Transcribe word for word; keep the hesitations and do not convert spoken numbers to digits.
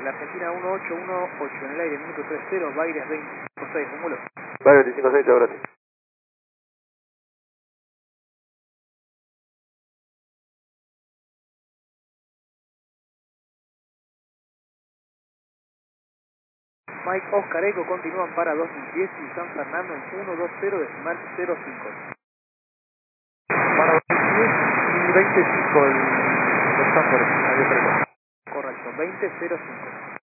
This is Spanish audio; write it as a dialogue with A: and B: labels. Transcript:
A: La Argentina uno ocho uno ocho en el aire, minuto tres cero, Baires veinticinco seis, acumulo.
B: Baires veinticinco seis, gracias.
A: Mike Oscar Eco continúan para dos mil diez y San Fernando en uno dos cero decimal cero cinco.
C: Para dos mil diez y veinticinco el, los tambores, avión precoz.
A: Correcto, veinte cero cinco.